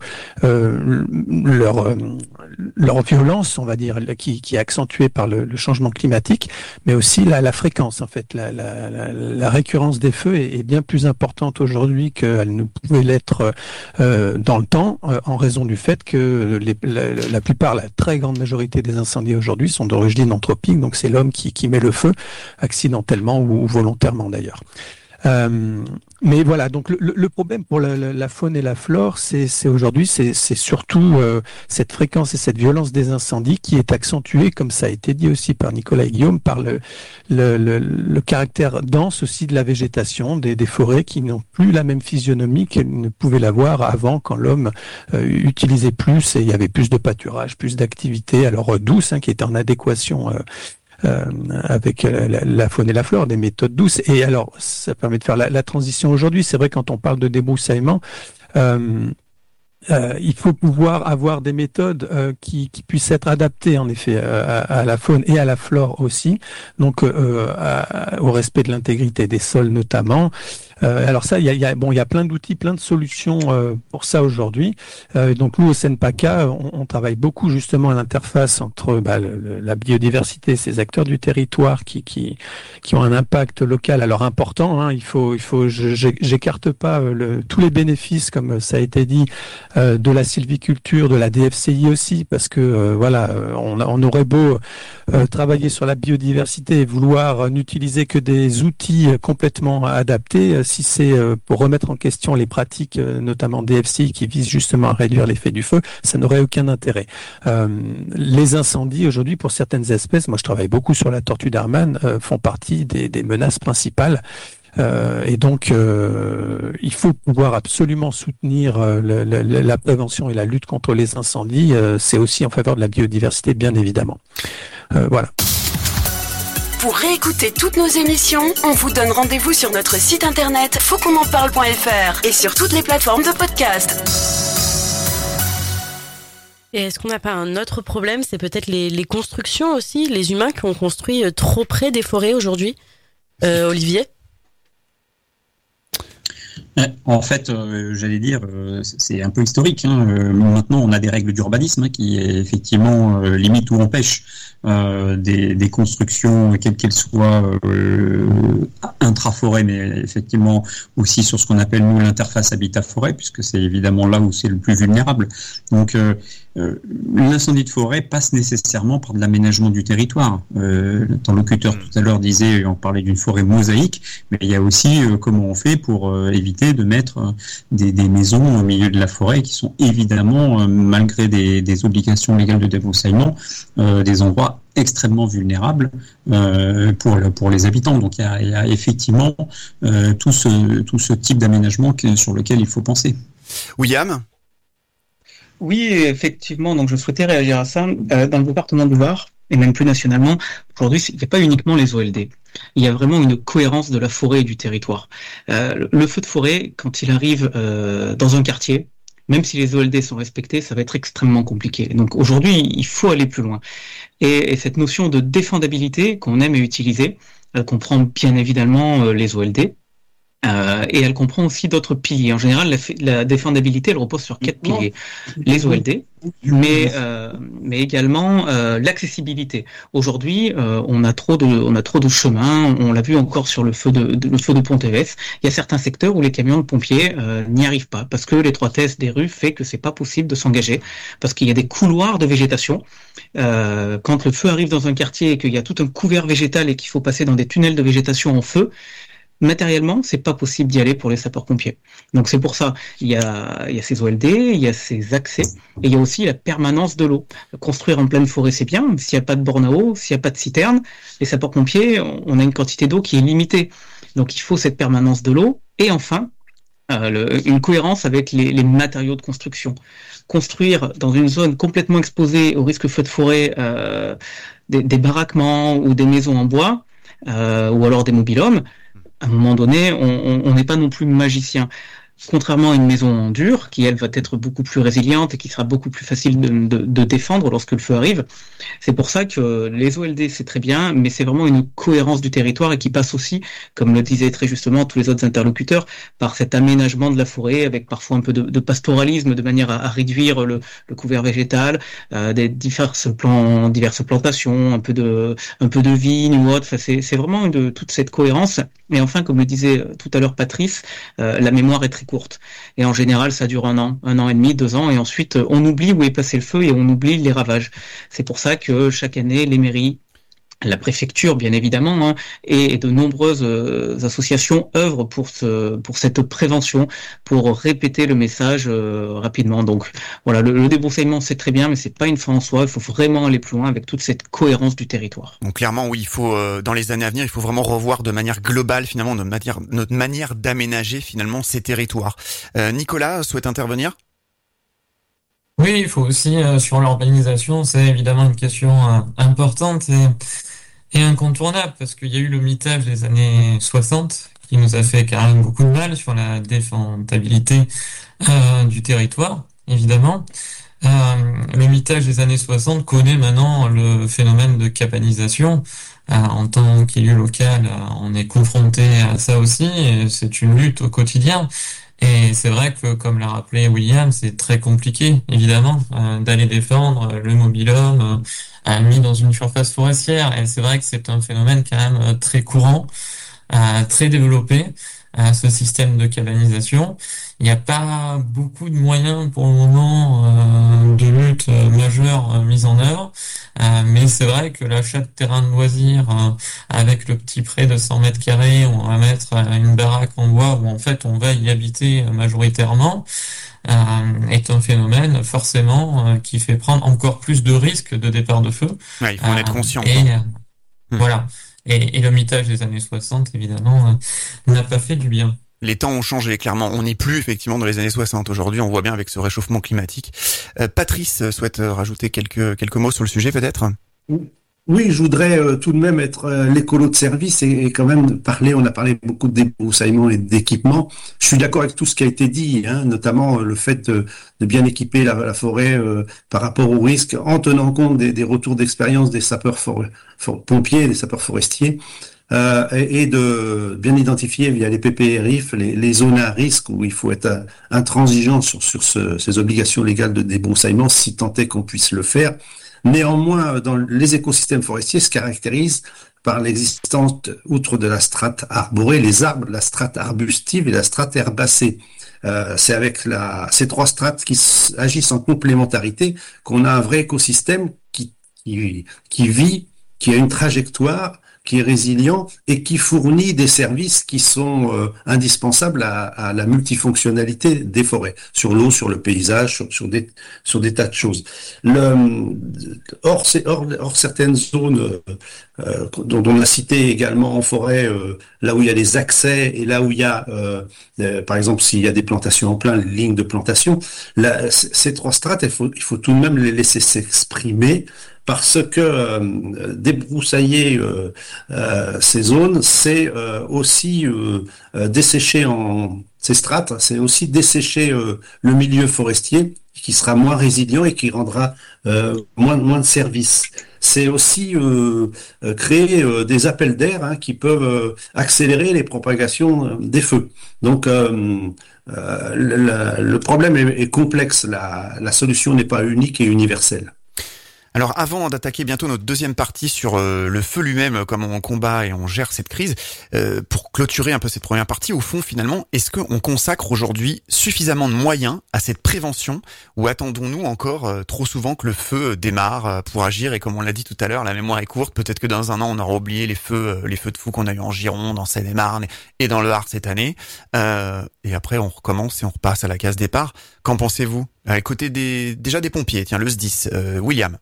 Speaker 9: leur violence, on va dire, qui est accentuée par le changement climatique, mais aussi la fréquence en fait. La récurrence des feux est bien plus importante aujourd'hui qu'elle ne pouvait l'être dans le temps, en raison du fait que la très grande majorité des incendies aujourd'hui sont d'origine anthropique, donc c'est l'homme qui met le feu, accidentellement ou volontairement d'ailleurs. Mais voilà, donc le problème pour la faune et la flore, c'est aujourd'hui, c'est surtout cette fréquence et cette violence des incendies qui est accentuée, comme ça a été dit aussi par Nicolas et Guillaume, par le caractère dense aussi de la végétation, des forêts qui n'ont plus la même physionomie qu'elles ne pouvaient l'avoir avant, quand l'homme utilisait plus et il y avait plus de pâturage, plus d'activités, alors douces, qui étaient en adéquation avec la faune et la flore, des méthodes douces. Et alors, ça permet de faire la transition aujourd'hui. C'est vrai, quand on parle de débroussaillement, il faut pouvoir avoir des méthodes qui puissent être adaptées en effet à la faune et à la flore aussi, donc au respect de l'intégrité des sols notamment. Alors ça, il y a plein d'outils, plein de solutions pour ça aujourd'hui. Donc nous au CNPACA, on travaille beaucoup justement à l'interface entre la biodiversité, ces acteurs du territoire qui ont un impact local alors important. J'écarte pas tous les bénéfices, comme ça a été dit, de la sylviculture, de la DFCI aussi, parce que on aurait beau travailler sur la biodiversité et vouloir n'utiliser que des outils complètement adaptés, si c'est pour remettre en question les pratiques, notamment DFCI, qui visent justement à réduire l'effet du feu, ça n'aurait aucun intérêt. Les incendies aujourd'hui, pour certaines espèces, moi je travaille beaucoup sur la tortue d'Hermann, font partie des menaces principales. Et donc, il faut pouvoir absolument soutenir la prévention et la lutte contre les incendies. C'est aussi en faveur de la biodiversité, bien évidemment. Voilà.
Speaker 2: Pour réécouter toutes nos émissions, on vous donne rendez-vous sur notre site internet fautquonenparle.fr et sur toutes les plateformes de podcast.
Speaker 4: Et est-ce qu'on n'a pas un autre problème? C'est peut-être les constructions aussi, les humains qui ont construit trop près des forêts aujourd'hui. Olivier?
Speaker 5: En fait, j'allais dire, c'est un peu historique. Maintenant, on a des règles d'urbanisme qui effectivement limitent ou empêchent des constructions, quelles qu'elles soient, intra-forêt, mais effectivement aussi sur ce qu'on appelle nous l'interface habitat-forêt, puisque c'est évidemment là où c'est le plus vulnérable. Donc, l'incendie de forêt passe nécessairement par de l'aménagement du territoire. L'interlocuteur tout à l'heure disait, on parlait d'une forêt mosaïque, mais il y a aussi comment on fait pour éviter de mettre des maisons au milieu de la forêt qui sont évidemment, malgré des obligations légales de débroussaillement, des endroits extrêmement vulnérables pour les habitants. Donc il y a effectivement tout ce type d'aménagement sur lequel il faut penser.
Speaker 3: William ?
Speaker 10: Oui, effectivement, donc je souhaitais réagir à ça. Dans le département du Var, et même plus nationalement, aujourd'hui, il n'y a pas uniquement les OLD. Il y a vraiment une cohérence de la forêt et du territoire. Le feu de forêt, quand il arrive dans un quartier, même si les OLD sont respectés, ça va être extrêmement compliqué. Donc aujourd'hui, il faut aller plus loin. Et cette notion de défendabilité qu'on aime utiliser, elle comprend bien évidemment les OLD, et elle comprend aussi d'autres piliers. En général, la défendabilité, elle repose sur 4 piliers. Les OLD, mais également l'accessibilité. Aujourd'hui, on a trop de chemins. On l'a vu encore sur le feu de Pont-Évès. Il y a certains secteurs où les camions de pompiers n'y arrivent pas parce que l'étroitesse des rues fait que c'est pas possible de s'engager parce qu'il y a des couloirs de végétation. Quand le feu arrive dans un quartier et qu'il y a tout un couvert végétal et qu'il faut passer dans des tunnels de végétation en feu, matériellement, c'est pas possible d'y aller pour les sapeurs-pompiers. Donc c'est pour ça, il y a ces OLD, il y a ces accès, et il y a aussi la permanence de l'eau. Construire en pleine forêt, c'est bien, mais s'il n'y a pas de borne à eau, s'il n'y a pas de citerne, les sapeurs-pompiers, on a une quantité d'eau qui est limitée. Donc il faut cette permanence de l'eau, et enfin, une cohérence avec les matériaux de construction. Construire dans une zone complètement exposée au risque feu de forêt des baraquements ou des maisons en bois, ou alors des mobil-homes, à un moment donné, on n'est pas non plus magicien. Contrairement à une maison en dur, qui elle va être beaucoup plus résiliente et qui sera beaucoup plus facile de défendre lorsque le feu arrive. C'est pour ça que les OLD c'est très bien, mais c'est vraiment une cohérence du territoire et qui passe aussi, comme le disaient très justement tous les autres interlocuteurs, par cet aménagement de la forêt avec parfois un peu de pastoralisme de manière à réduire le couvert végétal, des diverses plantations, un peu de vignes ou autre. Enfin, c'est vraiment toute cette cohérence. Et enfin, comme le disait tout à l'heure Patrice, la mémoire est très courte. Et en général, ça dure 1 an et demi, 2 ans, et ensuite, on oublie où est passé le feu et on oublie les ravages. C'est pour ça que chaque année, les mairies, la préfecture, bien évidemment, et de nombreuses associations œuvrent pour cette prévention, pour répéter le message rapidement. Donc voilà, le débroussaillement c'est très bien, mais c'est pas une fin en soi. Il faut vraiment aller plus loin avec toute cette cohérence du territoire.
Speaker 3: Donc clairement, oui, il faut dans les années à venir, il faut vraiment revoir de manière globale finalement notre manière d'aménager finalement ces territoires. Nicolas souhaite intervenir.
Speaker 7: Oui, il faut aussi, sur l'urbanisation, c'est évidemment une question importante et incontournable, parce qu'il y a eu le mitage des années 60 qui nous a fait quand même beaucoup de mal sur la défendabilité du territoire, évidemment. Le mitage des années 60 connaît maintenant le phénomène de cabanisation. En tant qu'élu local, on est confronté à ça aussi, et c'est une lutte au quotidien. Et c'est vrai que, comme l'a rappelé William, c'est très compliqué, évidemment, d'aller défendre le mobil-home mis dans une surface forestière. Et c'est vrai que c'est un phénomène quand même très courant, très développé, ce système de cabanisation. Il n'y a pas beaucoup de moyens pour le moment de lutte majeure mis en œuvre, mais c'est vrai que l'achat de terrain de loisirs avec le petit prêt de 100 mètres carrés, on va mettre une baraque en bois où en fait on va y habiter majoritairement, est un phénomène forcément qui fait prendre encore plus de risques de départ de feu.
Speaker 3: Ouais, il faut en être conscient.
Speaker 7: Voilà. Et le mitage des années 60, évidemment, n'a pas fait du bien.
Speaker 3: Les temps ont changé, clairement. On n'est plus effectivement dans les années 60. Aujourd'hui, on voit bien avec ce réchauffement climatique. Patrice souhaite rajouter quelques mots sur le sujet, peut-être ?
Speaker 6: Oui, je voudrais tout de même être l'écolo de service et quand même parler, on a parlé beaucoup de débroussaillement et d'équipement. Je suis d'accord avec tout ce qui a été dit, notamment le fait de bien équiper la forêt par rapport aux risques en tenant compte des retours d'expérience des sapeurs-pompiers, des sapeurs forestiers. Et de bien identifier via les PPRIF les zones à risque où il faut être intransigeant sur ces obligations légales de débroussaillement si tant est qu'on puisse le faire. Néanmoins, dans les écosystèmes forestiers se caractérisent par l'existence, outre de la strate arborée, les arbres, la strate arbustive et la strate herbacée. C'est avec ces 3 strates qui agissent en complémentarité qu'on a un vrai écosystème qui vit, qui a une trajectoire, qui est résilient et qui fournit des services qui sont indispensables à la multifonctionnalité des forêts, sur l'eau, sur le paysage, sur des tas de choses. Hors certaines zones dont on a cité également en forêt, là où il y a des accès et là où il y a, par exemple, s'il y a des plantations en plein, les lignes de plantation, ces 3 strates, il faut tout de même les laisser s'exprimer. Parce que débroussailler ces zones, c'est aussi dessécher ces strates, c'est aussi dessécher le milieu forestier qui sera moins résilient et qui rendra moins de services. C'est aussi créer des appels d'air qui peuvent accélérer les propagations des feux. Donc le problème est complexe, la solution n'est pas unique et universelle.
Speaker 3: Alors avant d'attaquer bientôt notre deuxième partie sur le feu lui-même, comment on combat et on gère cette crise, pour clôturer un peu cette première partie, au fond finalement, est-ce qu'on consacre aujourd'hui suffisamment de moyens à cette prévention ou attendons-nous encore trop souvent que le feu démarre pour agir et comme on l'a dit tout à l'heure, la mémoire est courte, peut-être que dans un an on aura oublié les feux de fou qu'on a eu en Gironde, en Seine-et-Marne et dans le Var cette année et après on recommence et on repasse à la case départ. Qu'en pensez-vous? Côté déjà des pompiers, tiens le SDIS, William.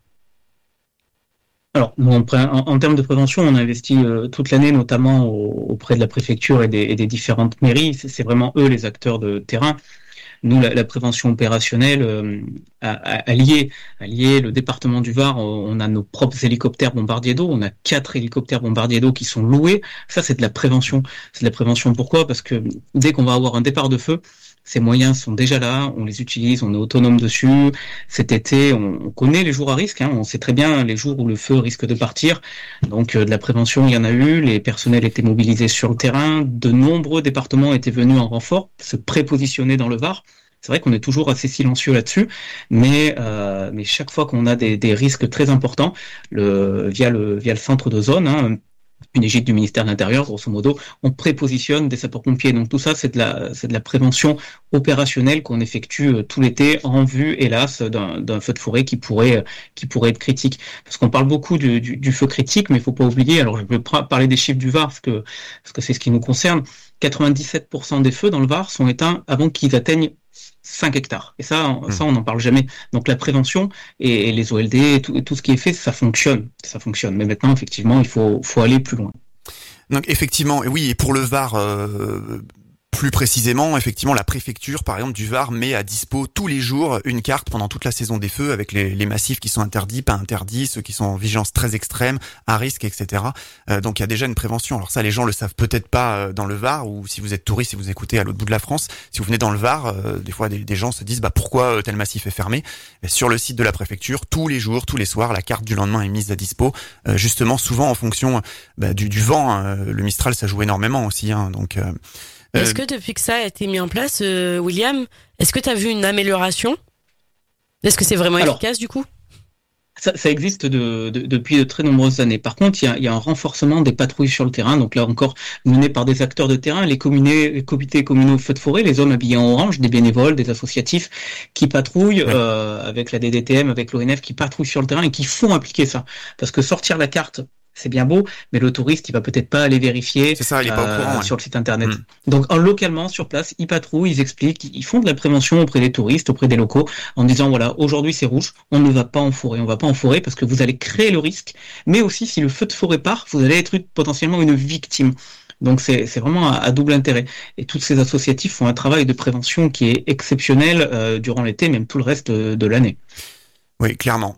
Speaker 10: Alors, en termes de prévention, on investit toute l'année, notamment auprès de la préfecture et des différentes mairies. C'est vraiment eux les acteurs de terrain. Nous, la prévention opérationnelle, alliée le département du Var, on a nos propres hélicoptères bombardiers d'eau. On a 4 hélicoptères bombardiers d'eau qui sont loués. Ça, c'est de la prévention. C'est de la prévention. Pourquoi? Parce que dès qu'on va avoir un départ de feu, ces moyens sont déjà là, on les utilise, on est autonome dessus. Cet été, on connaît les jours à risque, on sait très bien les jours où le feu risque de partir. Donc de la prévention, il y en a eu, les personnels étaient mobilisés sur le terrain, de nombreux départements étaient venus en renfort, se prépositionner dans le Var. C'est vrai qu'on est toujours assez silencieux là-dessus, mais chaque fois qu'on a des risques très importants, via le centre de zone, une égide du ministère de l'Intérieur, grosso modo, on prépositionne des sapeurs-pompiers. Donc tout ça, c'est de la prévention opérationnelle qu'on effectue tout l'été en vue, hélas, d'un feu de forêt qui pourrait être critique. Parce qu'on parle beaucoup du feu critique, mais il faut pas oublier, alors je vais parler des chiffres du Var, parce que c'est ce qui nous concerne, 97% des feux dans le Var sont éteints avant qu'ils atteignent 5 hectares. Et ça, on n'en parle jamais. Donc la prévention et les OLD, et tout ce qui est fait, ça fonctionne. Mais maintenant, effectivement, il faut aller plus loin.
Speaker 3: Donc effectivement, oui, et pour le Var, plus précisément, effectivement, la préfecture, par exemple, du Var met à dispo tous les jours une carte pendant toute la saison des feux avec les massifs qui sont interdits, pas interdits, ceux qui sont en vigilance très extrême, à risque, etc. Donc il y a déjà une prévention. Alors ça, les gens le savent peut-être pas dans le Var, ou si vous êtes touriste, si vous écoutez à l'autre bout de la France, si vous venez dans le Var, des fois des gens se disent pourquoi tel massif est fermé. Et sur le site de la préfecture, tous les jours, tous les soirs, la carte du lendemain est mise à dispo, justement souvent en fonction du vent. Le Mistral, ça joue énormément aussi, donc.
Speaker 4: Est-ce que depuis que ça a été mis en place, William, est-ce que tu as vu une amélioration? Est-ce que c'est vraiment efficace du coup?
Speaker 10: Ça existe depuis de très nombreuses années. Par contre, il y a un renforcement des patrouilles sur le terrain, donc là encore mené par des acteurs de terrain, les comités communaux feux de forêt, les hommes habillés en orange, des bénévoles, des associatifs qui patrouillent avec la DDTM, avec l'ONF, qui patrouillent sur le terrain et qui font appliquer ça. Parce que sortir la carte, c'est bien beau, mais le touriste, il va peut-être pas aller vérifier
Speaker 3: il est pas au courant,
Speaker 10: sur le site internet. Donc, localement, sur place, ils patrouillent, ils expliquent, ils font de la prévention auprès des touristes, auprès des locaux, en disant, voilà, aujourd'hui c'est rouge, on ne va pas en forêt. On va pas en forêt parce que vous allez créer le risque, mais aussi, si le feu de forêt part, vous allez être potentiellement une victime. Donc c'est vraiment à double intérêt. Et tous ces associatifs font un travail de prévention qui est exceptionnel durant l'été, même tout le reste de l'année.
Speaker 3: Oui, clairement.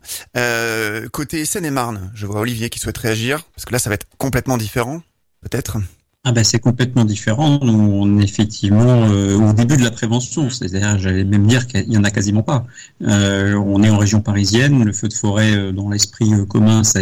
Speaker 3: Côté Seine-et-Marne, je vois Olivier qui souhaite réagir, parce que là, ça va être complètement différent, peut-être.
Speaker 5: C'est complètement différent. Nous, on est effectivement au début de la prévention, c'est-à-dire, j'allais même dire qu'il y en a quasiment pas. On est en région parisienne, le feu de forêt dans l'esprit commun, ça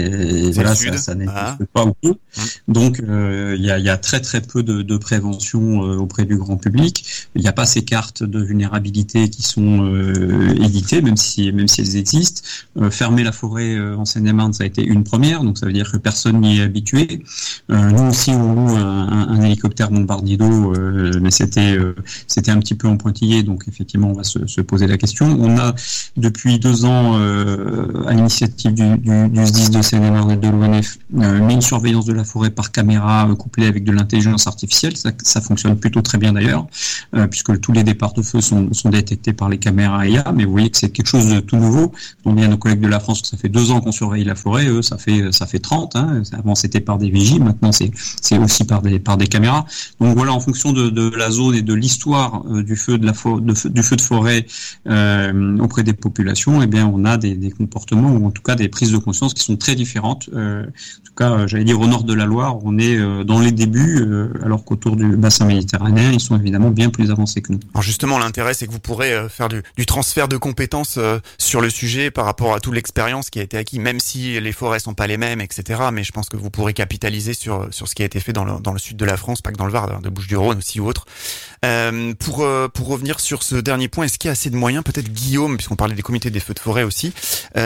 Speaker 5: n'existe pas ou peu. Donc, il y a très très peu de prévention auprès du grand public. Il n'y a pas ces cartes de vulnérabilité qui sont éditées, même si elles existent. Fermer la forêt en Seine-et-Marne, ça a été une première, donc ça veut dire que personne n'y est habitué. Nous aussi, on loue un hélicoptère bombardier d'eau, mais c'était un petit peu en pointillé, donc effectivement on va se poser la question. On a depuis 2 ans, à l'initiative du SDIS de Seine-et-Marne et de l'ONF, mis une surveillance de la forêt par caméra couplée avec de l'intelligence artificielle. Ça fonctionne plutôt très bien d'ailleurs, puisque tous les départs de feu sont détectés par les caméras IA, mais vous voyez que c'est quelque chose de tout nouveau. On dit à nos collègues de la France que ça fait 2 ans qu'on surveille la forêt, eux ça fait 30, Avant c'était par des vigies, maintenant c'est aussi par des par des caméras. Donc voilà, en fonction de la zone et de l'histoire du feu du feu de forêt auprès des populations, eh bien on a des comportements ou en tout cas des prises de conscience qui sont très différentes. En tout cas, j'allais dire au nord de la Loire, on est dans les débuts, alors qu'autour du bassin méditerranéen, ils sont évidemment bien plus avancés que nous.
Speaker 3: Alors justement, l'intérêt, c'est que vous pourrez faire du transfert de compétences sur le sujet par rapport à toute l'expérience qui a été acquise, même si les forêts sont pas les mêmes, etc. Mais je pense que vous pourrez capitaliser sur ce qui a été fait dans le sud de la France, pas que dans le Var, de Bouches-du-Rhône aussi ou autre. Pour revenir sur ce dernier point, est-ce qu'il y a assez de moyens, peut-être Guillaume, puisqu'on parlait des comités des feux de forêt aussi.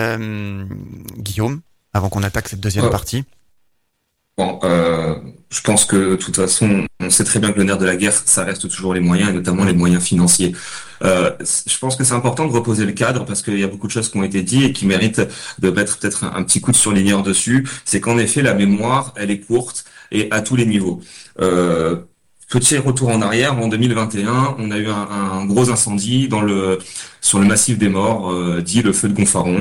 Speaker 3: Guillaume, avant qu'on attaque cette deuxième partie.
Speaker 11: Bon, je pense que de toute façon, on sait très bien que le nerf de la guerre, ça reste toujours les moyens, et notamment les moyens financiers. Je pense que c'est important de reposer le cadre parce qu'il y a beaucoup de choses qui ont été dites et qui méritent de mettre peut-être un petit coup de surligneur dessus. C'est qu'en effet, la mémoire, elle est courte et à tous les niveaux. Petit retour en arrière, en 2021, on a eu un gros incendie sur le massif des Morts, dit le feu de Gonfaron.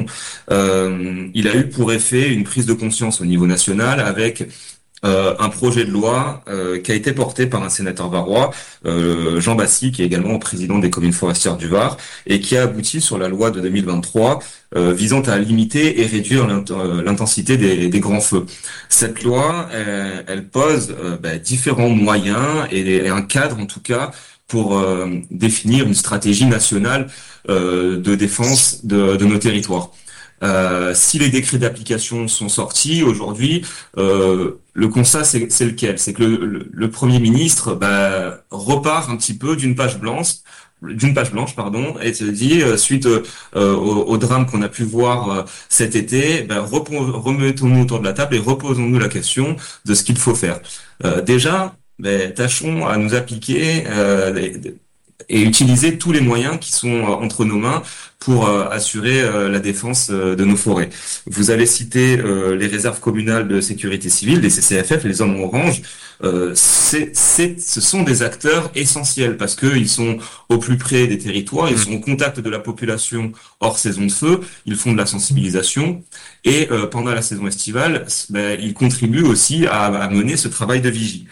Speaker 11: Il a eu pour effet une prise de conscience au niveau national avec un projet de loi qui a été porté par un sénateur varois, Jean Bassy, qui est également président des communes forestières du Var, et qui a abouti sur la loi de 2023 visant à limiter et réduire l'intensité des grands feux. Cette loi, elle pose différents moyens et un cadre en tout cas pour définir une stratégie nationale de défense de nos territoires. Si les décrets d'application sont sortis aujourd'hui, le constat c'est lequel? C'est que le Premier ministre repart un petit peu d'une page blanche, et se dit suite au drame qu'on a pu voir cet été, remettons-nous autour de la table et reposons-nous la question de ce qu'il faut faire. Déjà, tâchons à nous appliquer et utiliser tous les moyens qui sont entre nos mains pour assurer la défense de nos forêts. Vous allez citer les réserves communales de sécurité civile, les CCFF, les hommes orange. Ce sont des acteurs essentiels parce qu'ils sont au plus près des territoires, ils sont au contact de la population hors saison de feu, ils font de la sensibilisation et pendant la saison estivale, ils contribuent aussi à mener ce travail de vigie.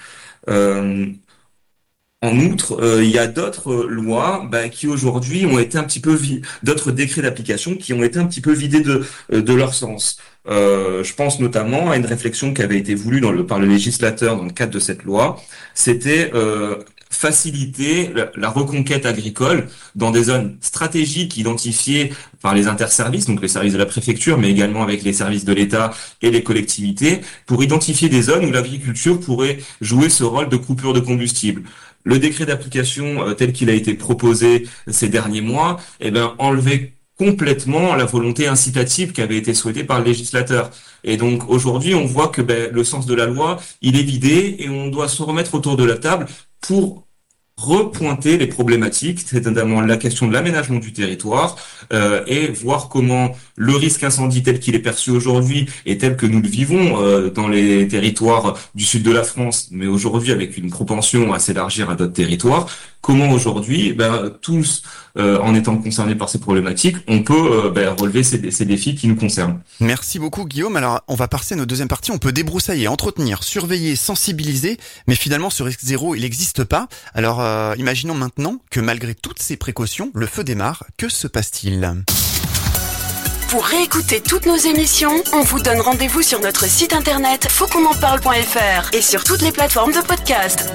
Speaker 11: En outre, il y a d'autres lois qui aujourd'hui ont été un petit peu d'autres décrets d'application qui ont été un petit peu vidés de leur sens. Je pense notamment à une réflexion qui avait été voulue par le législateur dans le cadre de cette loi. C'était faciliter la reconquête agricole dans des zones stratégiques identifiées par les interservices, donc les services de la préfecture, mais également avec les services de l'État et les collectivités, pour identifier des zones où l'agriculture pourrait jouer ce rôle de coupure de combustible. Le décret d'application tel qu'il a été proposé ces derniers mois, enlevait complètement la volonté incitative qui avait été souhaitée par le législateur. Et donc aujourd'hui, on voit que le sens de la loi, il est vidé et on doit se remettre autour de la table pour repointer les problématiques, c'est notamment la question de l'aménagement du territoire et voir comment le risque incendie tel qu'il est perçu aujourd'hui et tel que nous le vivons dans les territoires du sud de la France, mais aujourd'hui avec une propension à s'élargir à d'autres territoires, comment aujourd'hui, tous, en étant concernés par ces problématiques, on peut relever ces défis qui nous concernent.
Speaker 3: Merci beaucoup Guillaume. Alors on va passer à notre deuxième partie. On peut débroussailler, entretenir, surveiller, sensibiliser, mais finalement ce risque zéro, il n'existe pas. Alors imaginons maintenant que malgré toutes ces précautions, le feu démarre. Que se passe-t-il ?
Speaker 2: Pour réécouter toutes nos émissions, on vous donne rendez-vous sur notre site internet fautquonenparle.fr et sur toutes les plateformes de podcast.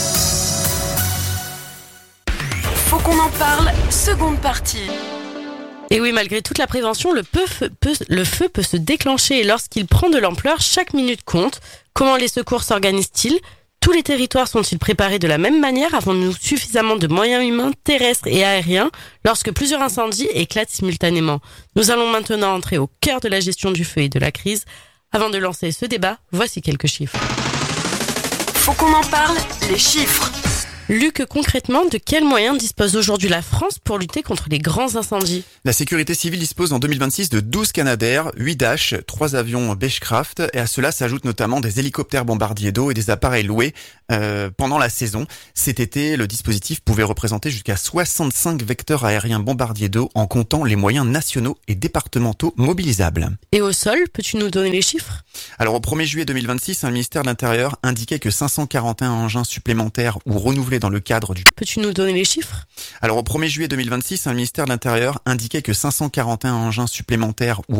Speaker 2: Faut qu'on en parle, seconde partie.
Speaker 4: Et oui, malgré toute la prévention, le feu peut se déclencher et lorsqu'il prend de l'ampleur, chaque minute compte. Comment les secours s'organisent-ils ? Tous les territoires sont-ils préparés de la même manière ? Avons-nous suffisamment de moyens humains, terrestres et aériens lorsque plusieurs incendies éclatent simultanément ? Nous allons maintenant entrer au cœur de la gestion du feu et de la crise. Avant de lancer ce débat, voici quelques chiffres.
Speaker 2: Faut qu'on en parle, les chiffres.
Speaker 4: Luc, concrètement, de quels moyens dispose aujourd'hui la France pour lutter contre les grands incendies?
Speaker 3: La sécurité civile dispose en 2026 de 12 Canadair, 8 Dash, 3 avions Beechcraft et à cela s'ajoutent notamment des hélicoptères bombardiers d'eau et des appareils loués pendant la saison. Cet été, le dispositif pouvait représenter jusqu'à 65 vecteurs aériens bombardiers d'eau en comptant les moyens nationaux et départementaux mobilisables.
Speaker 4: Et au sol, peux-tu nous donner les chiffres?
Speaker 3: Alors au 1er juillet 2026, un ministère de l'Intérieur indiquait que 541 engins supplémentaires ou renouvelés dans le cadre du...
Speaker 4: Peux-tu nous donner les chiffres?
Speaker 3: Alors au 1er juillet 2026, un ministère de l'Intérieur indiquait que 541 engins supplémentaires ou